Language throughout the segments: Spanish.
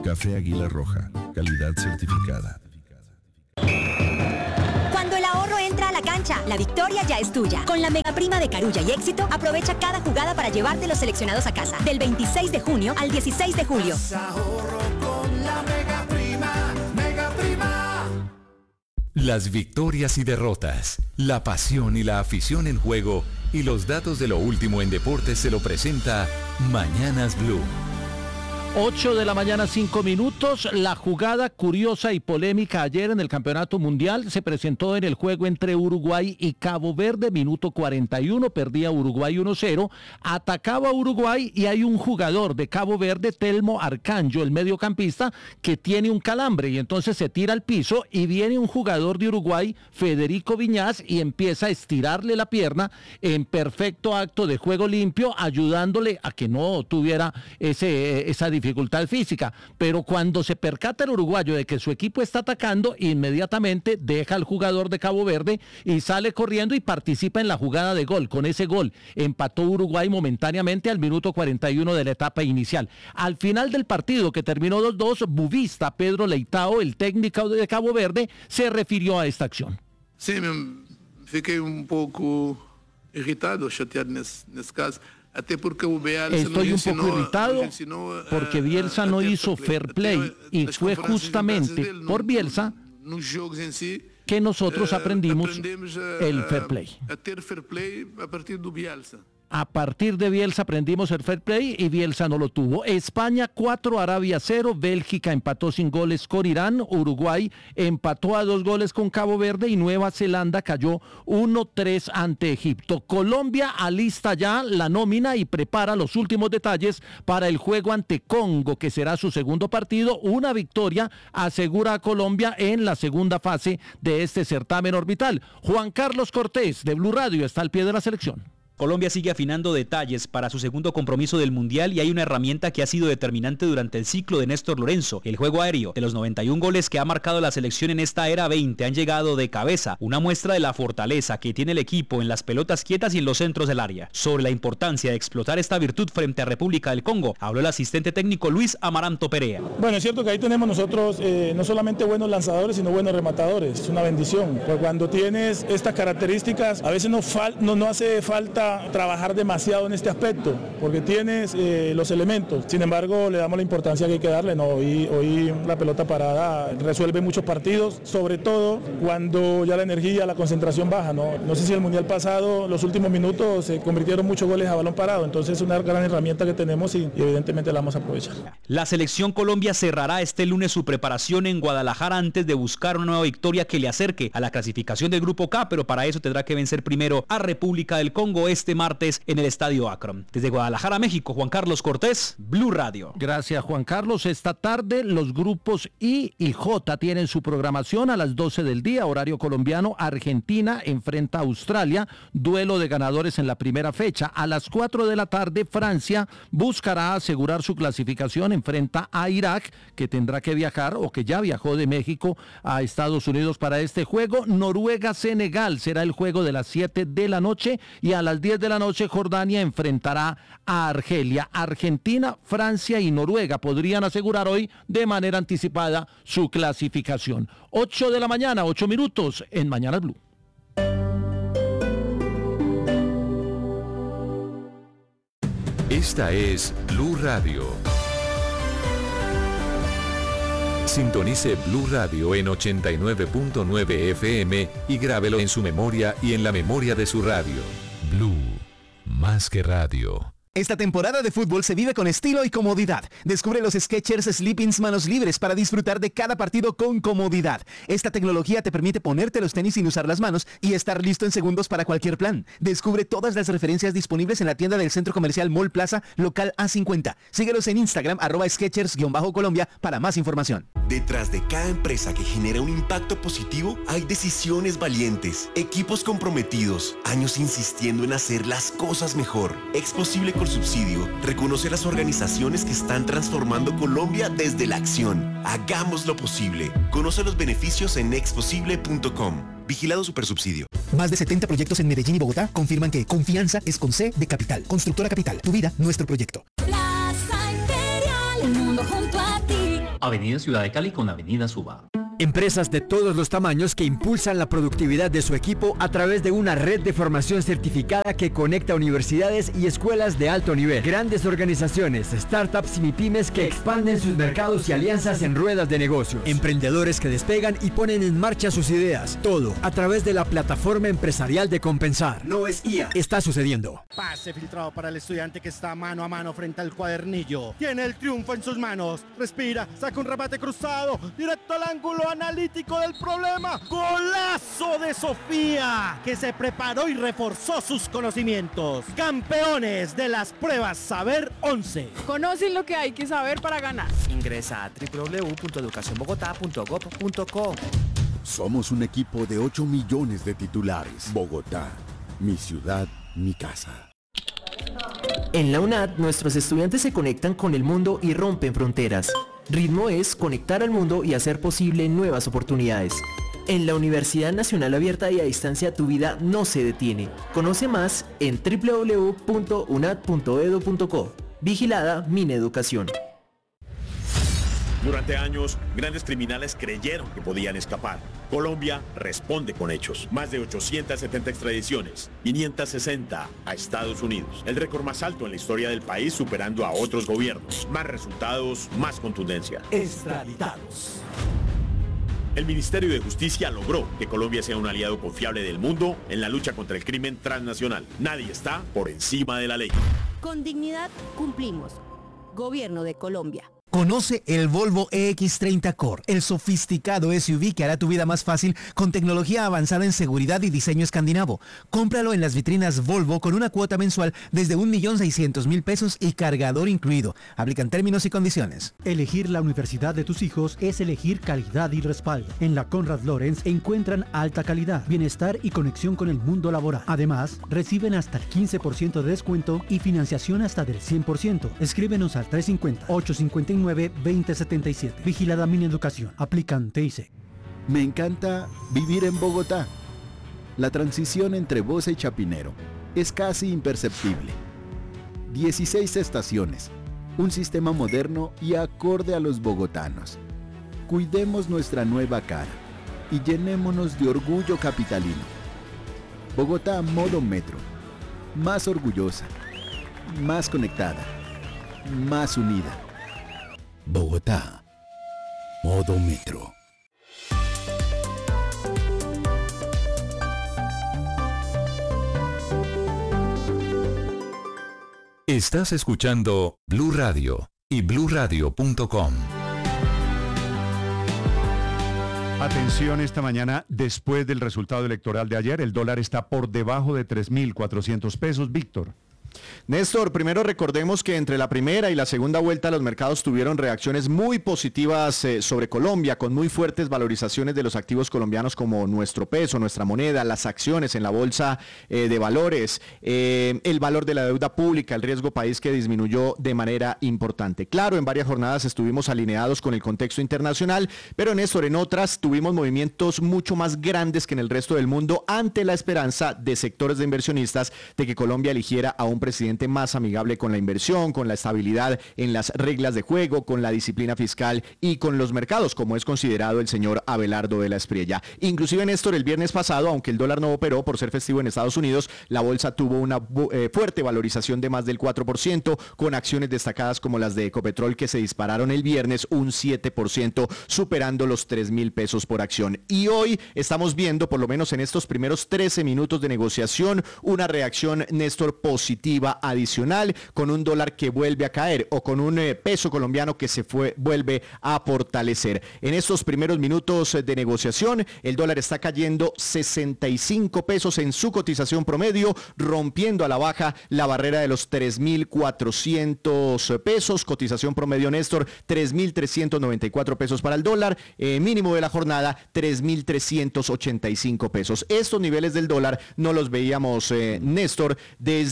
Café Águila Roja, calidad certificada. Cuando el ahorro entra a la cancha, la victoria ya es tuya. Con la mega prima de Carulla y Éxito, aprovecha cada jugada para llevarte los seleccionados a casa. Del 26 de junio al 16 de julio. Ahorro con la mega prima, mega prima. Las victorias y derrotas, la pasión y la afición en juego y los datos de lo último en deportes se lo presenta Mañanas Blue. 8 de la mañana, 5 minutos. La jugada curiosa y polémica ayer en el Campeonato Mundial se presentó en el juego entre Uruguay y Cabo Verde. Minuto 41, perdía Uruguay 1-0. Atacaba Uruguay y hay un jugador de Cabo Verde, Telmo Arcanjo, el mediocampista, que tiene un calambre y entonces se tira al piso y viene un jugador de Uruguay, Federico Viñas, y empieza a estirarle la pierna en perfecto acto de juego limpio, ayudándole a que no tuviera esa dificultad física, pero cuando se percata el uruguayo de que su equipo está atacando, inmediatamente deja al jugador de Cabo Verde y sale corriendo y participa en la jugada de gol. Con ese gol empató Uruguay momentáneamente al minuto 41 de la etapa inicial. Al final del partido, que terminó 2-2, Buvista Pedro Leitao, el técnico de Cabo Verde, se refirió a esta acción. Sí, fiquei pouco irritado, chateado nesse caso. Estoy un poco irritado porque Bielsa no hizo fair play y fue justamente por Bielsa que nosotros aprendimos el fair play. A partir de Bielsa aprendimos el fair play y Bielsa no lo tuvo. España 4, Arabia 0, Bélgica empató sin goles con Irán, Uruguay empató a 2 goles con Cabo Verde y Nueva Zelanda cayó 1-3 ante Egipto. Colombia alista ya la nómina y prepara los últimos detalles para el juego ante Congo, que será su segundo partido. Una victoria asegura a Colombia en la segunda fase de este certamen orbital. Juan Carlos Cortés de Blue Radio está al pie de la selección. Colombia sigue afinando detalles para su segundo compromiso del Mundial y hay una herramienta que ha sido determinante durante el ciclo de Néstor Lorenzo, el juego aéreo. De los 91 goles que ha marcado la selección en esta era, 20 han llegado de cabeza, una muestra de la fortaleza que tiene el equipo en las pelotas quietas y en los centros del área. Sobre la importancia de explotar esta virtud frente a República del Congo, habló el asistente técnico Luis Amaranto Perea. Bueno, es cierto que ahí tenemos nosotros no solamente buenos lanzadores, sino buenos rematadores. Es una bendición, porque cuando tienes estas características, a veces no hace falta trabajar demasiado en este aspecto, porque tienes los elementos. Sin embargo, le damos la importancia que hay que darle, ¿no? Hoy la pelota parada resuelve muchos partidos, sobre todo cuando ya la energía, la concentración baja, ¿no? No sé si el Mundial pasado, los últimos minutos, se convirtieron muchos goles a balón parado, entonces es una gran herramienta que tenemos y evidentemente la vamos a aprovechar. La selección Colombia cerrará este lunes su preparación en Guadalajara antes de buscar una nueva victoria que le acerque a la clasificación del Grupo K, pero para eso tendrá que vencer primero a República del Congo este martes en el Estadio Akron. Desde Guadalajara, México, Juan Carlos Cortés, Blue Radio. Gracias, Juan Carlos. Esta tarde los grupos I y J tienen su programación a las 12 del día, horario colombiano. Argentina enfrenta a Australia, duelo de ganadores en la primera fecha. A las 4 de la tarde, Francia buscará asegurar su clasificación, enfrenta a Irak, que tendrá que viajar o que ya viajó de México a Estados Unidos para este juego. Noruega-Senegal será el juego de las 7 de la noche y a las 10 de la noche Jordania enfrentará a Argelia. Argentina, Francia y Noruega podrían asegurar hoy de manera anticipada su clasificación. 8 de la mañana, 8 minutos en Mañana Blue. Esta es Blue Radio. Sintonice Blue Radio en 89.9 FM y grábelo en su memoria y en la memoria de su radio. Blue, más que radio. Esta temporada de fútbol se vive con estilo y comodidad. Descubre los Skechers Sleepings manos libres para disfrutar de cada partido con comodidad. Esta tecnología te permite ponerte los tenis sin usar las manos y estar listo en segundos para cualquier plan. Descubre todas las referencias disponibles en la tienda del Centro Comercial Mall Plaza, local A50. Síguelos en Instagram, @Skechers_Colombia para más información. Detrás de cada empresa que genera un impacto positivo, hay decisiones valientes, equipos comprometidos, años insistiendo en hacer las cosas mejor. Exposible por Subsidio reconoce las organizaciones que están transformando Colombia desde la acción. Hagamos lo posible. Conoce los beneficios en exposible.com. Vigilado Supersubsidio. Más de 70 proyectos en Medellín y Bogotá confirman que confianza es con C de Capital. Constructora Capital, tu vida, nuestro proyecto. Plaza Imperial, el mundo junto a ti. Avenida Ciudad de Cali con Avenida Suba. Empresas de todos los tamaños que impulsan la productividad de su equipo a través de una red de formación certificada que conecta universidades y escuelas de alto nivel. Grandes organizaciones, startups y MIPYMES que expanden sus mercados y alianzas en ruedas de negocios. Emprendedores que despegan y ponen en marcha sus ideas. Todo a través de la plataforma empresarial de Compensar. No es IA. Está sucediendo. Pase filtrado para el estudiante que está mano a mano frente al cuadernillo. Tiene el triunfo en sus manos. Respira, saca un remate cruzado, directo al ángulo analítico del problema. ¡Golazo de Sofía! Que se preparó y reforzó sus conocimientos. Campeones de las pruebas Saber 11. Conocen lo que hay que saber para ganar. Ingresa a www.educacionbogotá.gov.co. Somos un equipo de 8 millones de titulares. Bogotá, mi ciudad, mi casa. En la UNAD, nuestros estudiantes se conectan con el mundo y rompen fronteras. Ritmo es conectar al mundo y hacer posible nuevas oportunidades. En la Universidad Nacional Abierta y a Distancia, tu vida no se detiene. Conoce más en www.unad.edu.co. Vigilada Mineducación. Durante años, grandes criminales creyeron que podían escapar. Colombia responde con hechos. Más de 870 extradiciones, 560 a Estados Unidos. El récord más alto en la historia del país, superando a otros gobiernos. Más resultados, más contundencia. Extraditados. El Ministerio de Justicia logró que Colombia sea un aliado confiable del mundo en la lucha contra el crimen transnacional. Nadie está por encima de la ley. Con dignidad cumplimos. Gobierno de Colombia. Conoce el Volvo EX30 Core, el sofisticado SUV que hará tu vida más fácil con tecnología avanzada en seguridad y diseño escandinavo. Cómpralo en las vitrinas Volvo con una cuota mensual desde 1.600.000 pesos y cargador incluido. Aplican términos y condiciones. Elegir la universidad de tus hijos es elegir calidad y respaldo. En la Conrad Lorenz encuentran alta calidad, bienestar y conexión con el mundo laboral. Además, reciben hasta el 15% de descuento y financiación hasta del 100%. Escríbenos al 350-859-2077. Vigilada Mineducación. Aplican TIC. Me encanta vivir en Bogotá. La transición entre Bosa y Chapinero es casi imperceptible. 16 estaciones, un sistema moderno y acorde a los bogotanos. Cuidemos nuestra nueva cara y llenémonos de orgullo capitalino. Bogotá modo metro. Más orgullosa, más conectada, más unida. Bogotá, modo metro. Estás escuchando Blue Radio y bluradio.com. Atención esta mañana, después del resultado electoral de ayer, el dólar está por debajo de 3.400 pesos. Víctor. Néstor, primero recordemos que entre la primera y la segunda vuelta los mercados tuvieron reacciones muy positivas sobre Colombia, con muy fuertes valorizaciones de los activos colombianos como nuestro peso, nuestra moneda, las acciones en la bolsa de valores, el valor de la deuda pública, el riesgo país que disminuyó de manera importante. Claro, en varias jornadas estuvimos alineados con el contexto internacional, pero Néstor, en otras tuvimos movimientos mucho más grandes que en el resto del mundo ante la esperanza de sectores de inversionistas de que Colombia eligiera a un presidente más amigable con la inversión, con la estabilidad en las reglas de juego, con la disciplina fiscal y con los mercados, como es considerado el señor Abelardo de la Espriella. Inclusive, Néstor, el viernes pasado, aunque el dólar no operó por ser festivo en Estados Unidos, la bolsa tuvo una fuerte valorización de más del 4%, con acciones destacadas como las de Ecopetrol que se dispararon el viernes un 7%, superando los 3.000 pesos por acción. Y hoy estamos viendo, por lo menos en estos primeros 13 minutos de negociación, una reacción, Néstor, positiva adicional, con un dólar que vuelve a caer o con un peso colombiano que vuelve a fortalecer. En estos primeros minutos de negociación, el dólar está cayendo 65 pesos en su cotización promedio, rompiendo a la baja la barrera de los 3.400 pesos. Cotización promedio, Néstor, 3.394 pesos para el dólar, mínimo de la jornada, 3.385 pesos. Estos niveles del dólar no los veíamos, Néstor, desde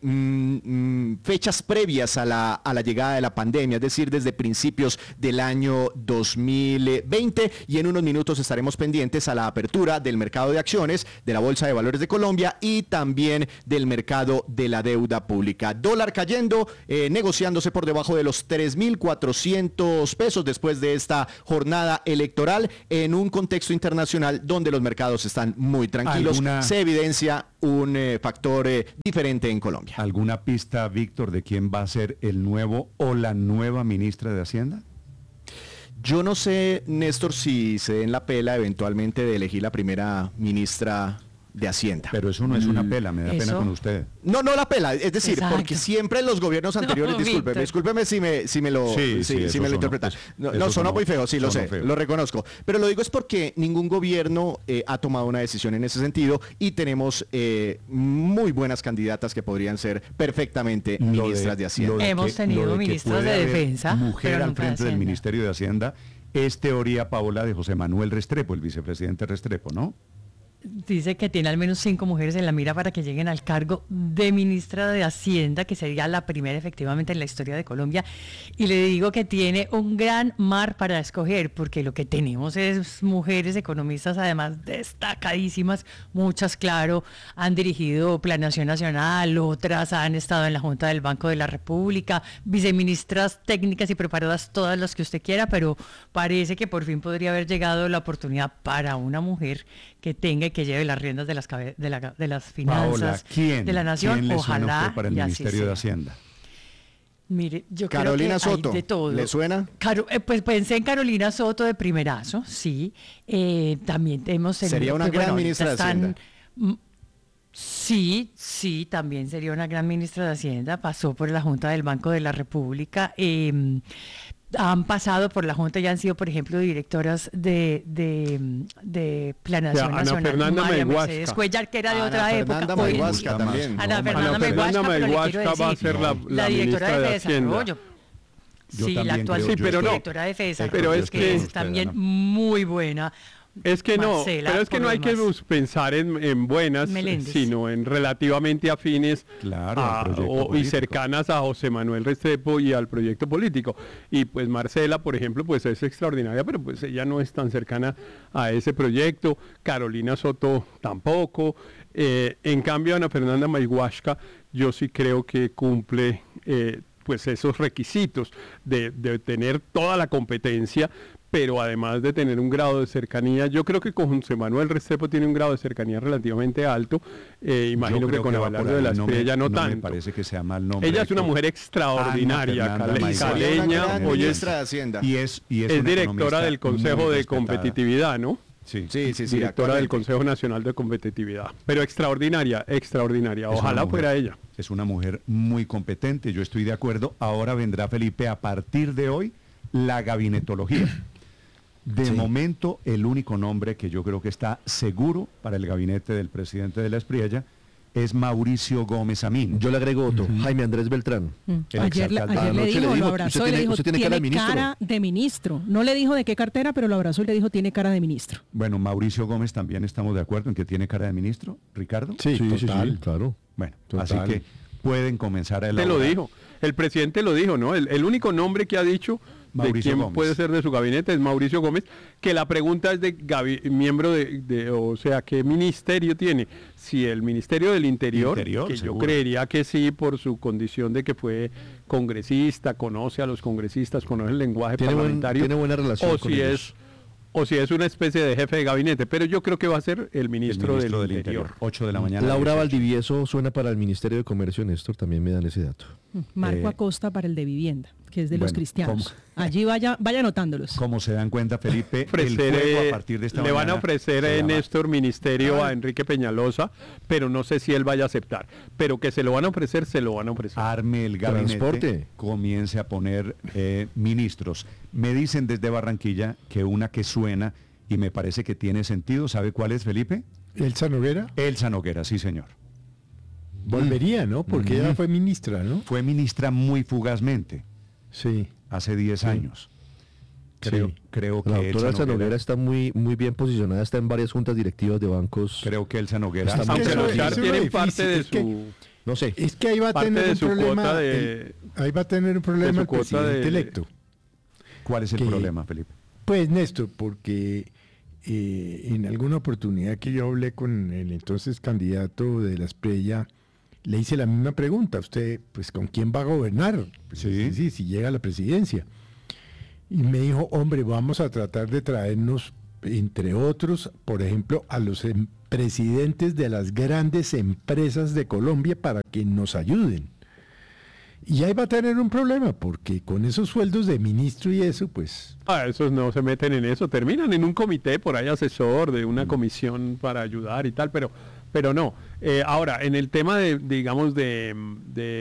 fechas previas a la llegada de la pandemia, es decir, desde principios del año 2020, y en unos minutos estaremos pendientes a la apertura del mercado de acciones, de la Bolsa de Valores de Colombia y también del mercado de la deuda pública. Dólar cayendo, negociándose por debajo de los 3.400 pesos después de esta jornada electoral en un contexto internacional donde los mercados están muy tranquilos. Se evidencia un factor diferente en Colombia. ¿Alguna pista, Víctor, de quién va a ser el nuevo o la nueva ministra de Hacienda? Yo no sé, Néstor, si se den la pela eventualmente de elegir la primera ministra de Hacienda. Pero eso no es una pela, me da pena con usted. No la pela, es decir, porque siempre en los gobiernos anteriores, discúlpeme si me lo interpretan. Sonó muy feo, sí, lo sé, lo reconozco. Pero lo digo es porque ningún gobierno ha tomado una decisión en ese sentido y tenemos muy buenas candidatas que podrían ser perfectamente ministras de Hacienda. Hemos tenido ministras de Defensa, mujer al frente del Ministerio de Hacienda, es teoría, Paola, de José Manuel Restrepo, el vicepresidente Restrepo, ¿no? Dice que tiene al menos 5 mujeres en la mira para que lleguen al cargo de ministra de Hacienda, que sería la primera efectivamente en la historia de Colombia. Y le digo que tiene un gran mar para escoger, porque lo que tenemos es mujeres economistas, además destacadísimas, muchas, claro, han dirigido Planeación Nacional, otras han estado en la Junta del Banco de la República, viceministras técnicas y preparadas, todas las que usted quiera, pero parece que por fin podría haber llegado la oportunidad para una mujer que tenga y que lleve las riendas de las finanzas de la nación. ¿Quién le suena Ojalá a usted para el Ministerio de Hacienda? Mire, yo Carolina creo que Soto, hay de todo. ¿le suena? Pues pensé en Carolina Soto de primerazo, sí. También hemos tenido... Sería una gran ministra de Hacienda. Sí, también sería una gran ministra de Hacienda. Pasó por la Junta del Banco de la República. Han pasado por la Junta y han sido, por ejemplo, directoras de Planeación Nacional. Ana Fernanda María Mayhuasca. Mercedes Cuellar, que era de otra época. Ana Fernanda Mayhuasca también. Ana Fernanda Mayhuasca va a ser la directora ministra de de Hacienda. Desarrollo. Sí, la actual directora de Desarrollo, pero es que es también muy buena. Es que no, Marcela, pero es que no hay que pensar en buenas, Meléndez, sino en relativamente afines y cercanas a José Manuel Restrepo y al proyecto político. Y pues Marcela, por ejemplo, pues es extraordinaria, pero pues ella no es tan cercana a ese proyecto. Carolina Soto tampoco. En cambio, Ana Fernanda Mayhuasca, yo sí creo que cumple pues esos requisitos de tener toda la competencia, pero además de tener un grado de cercanía. Yo creo que con José Manuel Restrepo tiene un grado de cercanía relativamente alto. Imagino que con Abelardo de la Espriella no tanto. Me parece que sea mal nombre. Ella es una mujer extraordinaria, caleña, y es directora del Consejo de Competitividad, ¿no? Sí, directora del Consejo Nacional de Competitividad. Pero extraordinaria. Ojalá fuera ella. Es una mujer muy competente, yo estoy de acuerdo. Ahora vendrá, Felipe, a partir de hoy, la gabinetología. De momento, el único nombre que yo creo que está seguro para el gabinete del presidente de la Espriella es Mauricio Gómez Amín. Yo le agrego otro, Jaime Andrés Beltrán. Ayer le dijo, lo abrazó y le dijo, tiene cara de ministro. No le dijo de qué cartera, pero lo abrazó y le dijo, tiene cara de ministro. Bueno, Mauricio Gómez también estamos de acuerdo en que tiene cara de ministro, Ricardo. Sí, total, claro. Bueno, así que pueden comenzar a elaborar. Te lo dijo, el presidente lo dijo, ¿no? El único nombre que ha dicho Mauricio de quién Gómez puede ser de su gabinete es Mauricio Gómez, que la pregunta es de miembro o sea, ¿qué ministerio tiene? Si el Ministerio del Interior, que seguro. Yo creería que sí, por su condición de que fue congresista, conoce a los congresistas, conoce el lenguaje parlamentario, tiene buena relación con ellos. O si es una especie de jefe de gabinete, pero yo creo que va a ser el ministro del Interior. 8 de la mañana. Laura Valdivieso suena para el Ministerio de Comercio, Néstor, también me dan ese dato. Marco Acosta para el de Vivienda, que es de los cristianos. Allí vaya anotándolos. Como se dan cuenta, Felipe, el juego a partir de esta le van a ofrecer Néstor ministerio a Enrique Peñalosa, pero no sé si él vaya a aceptar. Pero que se lo van a ofrecer, se lo van a ofrecer. Arme el gabinete, comience a poner ministros. Me dicen desde Barranquilla que una que suena y me parece que tiene sentido, ¿sabe cuál es, Felipe? ¿Elsa Noguera? Elsa Noguera, sí, señor. Volvería, ¿no? Porque ella fue ministra, ¿no? Fue ministra muy fugazmente. Sí. Hace 10 años. Creo que la doctora Elsa Noguera está muy bien posicionada, está en varias juntas directivas de bancos. Creo que Elsa Noguera está muy bien. Tiene parte de su... No sé. Es que ahí va a tener un problema. Ahí va a tener un problema el presidente electo. ¿Cuál es el problema, Felipe? Pues, Néstor, porque en alguna oportunidad que yo hablé con el entonces candidato de la Espriella, le hice la misma pregunta. Usted, pues, ¿con quién va a gobernar? Pues, sí, si llega a la presidencia. Y me dijo, hombre, vamos a tratar de traernos, entre otros, por ejemplo, a los presidentes de las grandes empresas de Colombia para que nos ayuden. Y ahí va a tener un problema, porque con esos sueldos de ministro y eso, pues... esos no se meten en eso, terminan en un comité por ahí asesor de una comisión para ayudar y tal, pero no. Ahora, en el tema de